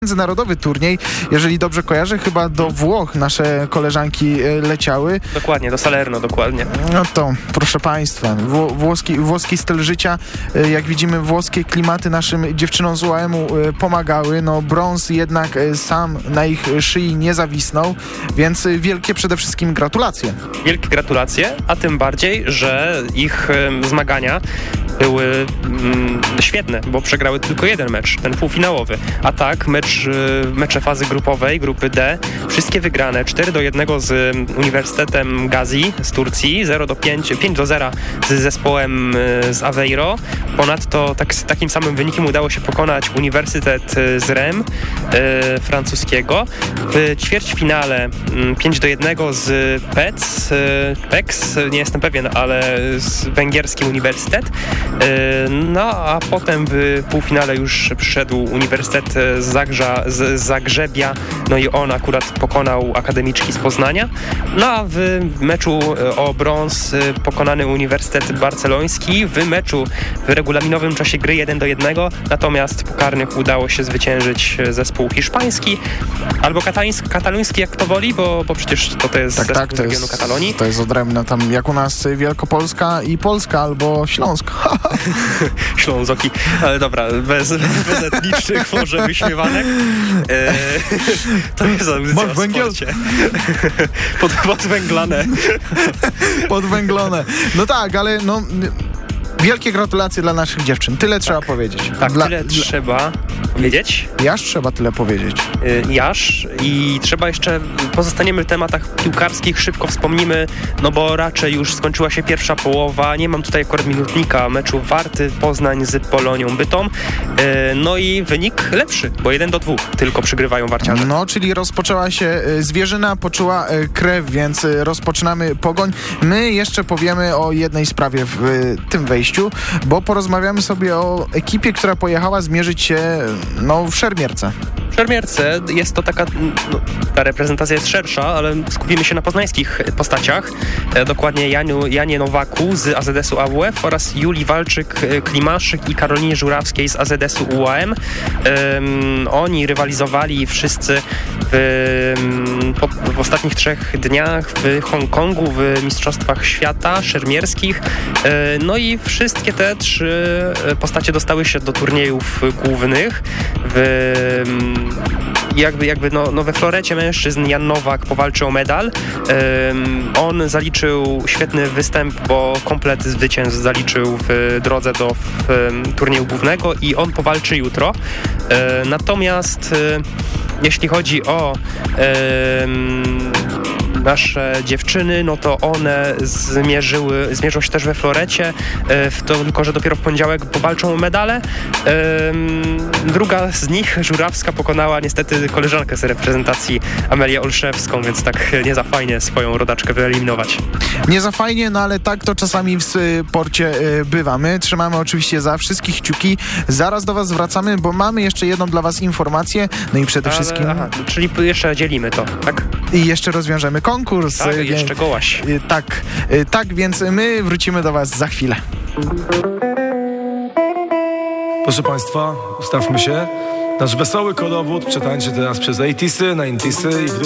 Międzynarodowy turniej, jeżeli dobrze kojarzę, chyba do Włoch nasze koleżanki leciały. Dokładnie, do Salerno, dokładnie. No to, proszę Państwa, włoski styl życia, jak widzimy, włoskie klimaty naszym dziewczynom z UAM-u pomagały. No brąz jednak sam na ich szyi nie zawisnął, więc wielkie przede wszystkim gratulacje. Wielkie gratulacje, a tym bardziej, że ich zmagania były świetne, bo przegrały tylko jeden mecz, ten półfinałowy. A tak, mecze fazy grupowej, grupy D, wszystkie wygrane, 4-1 z Uniwersytetem Gazi z Turcji, 5-0 z zespołem z Aveiro. Ponadto takim samym wynikiem udało się pokonać Uniwersytet z Rennes francuskiego. W ćwierćfinale 5-1 z PEX, nie jestem pewien, ale z węgierski uniwersytet. No a potem w półfinale już przyszedł Uniwersytet z Zagrzebia, no i on akurat pokonał akademiczki z Poznania. No a w meczu o brąz pokonany Uniwersytet Barceloński, w meczu w regulaminowym czasie gry 1-1, natomiast po karnych udało się zwyciężyć zespół hiszpański, albo kataluński, jak kto woli, bo przecież to jest zespół z regionu Katalonii. To jest odrębna, tam jak u nas Wielkopolska i Polska, albo Śląsk. Ślązoki, ale dobra, bez etnicznych może wyśmiewanek. To jest audycja o sporcie. Podwęglane. Podwęglone. No tak, ale no... Wielkie gratulacje dla naszych dziewczyn. Tyle trzeba powiedzieć. Tak, tyle trzeba powiedzieć. Jaż trzeba tyle powiedzieć. Jaż i trzeba jeszcze, pozostaniemy w tematach piłkarskich, szybko wspomnimy, no bo raczej już skończyła się pierwsza połowa. Nie mam tutaj akurat minutnika meczu Warty Poznań z Polonią Bytom. No i wynik lepszy, bo 1-2 tylko przygrywają warciarze. No, czyli rozpoczęła się zwierzyna, poczuła krew, więc rozpoczynamy pogoń. My jeszcze powiemy o jednej sprawie w tym wejściu, bo porozmawiamy sobie o ekipie, która pojechała zmierzyć się w Szermierce. W Szermierce jest to taka, ta reprezentacja jest szersza, ale skupimy się na poznańskich postaciach. Dokładnie Janie Nowaku z AZS-u AWF oraz Julii Walczyk-Klimaszyk i Karolinie Żurawskiej z AZS-u UAM. Oni rywalizowali wszyscy w ostatnich 3 dniach w Hongkongu w Mistrzostwach Świata Szermierskich. No i wszystkie te 3 postacie dostały się do turniejów głównych. We florecie mężczyzn Jan Nowak powalczył o medal. On zaliczył świetny występ, bo komplet zwycięstw zaliczył w drodze do turnieju głównego i on powalczy jutro. Natomiast jeśli chodzi o nasze dziewczyny, no to one zmierzą się też we florecie, tylko że dopiero w poniedziałek powalczą o medale. Druga z nich, Żurawska, pokonała niestety koleżankę z reprezentacji, Amelię Olszewską, więc tak nie za fajnie swoją rodaczkę wyeliminować. Nie za fajnie, no ale tak to czasami w sporcie bywa. My trzymamy oczywiście za wszystkich kciuki. Zaraz do Was wracamy, bo mamy jeszcze jedną dla Was informację. No i przede wszystkim... Czyli jeszcze dzielimy to, tak? I jeszcze rozwiążemy konkurs. Tak, jeszcze gołaś. Tak, więc my wrócimy do Was za chwilę. Proszę Państwa, ustawmy się. Nasz wesoły kolowód przetańczy teraz przez 80sy, 90sy i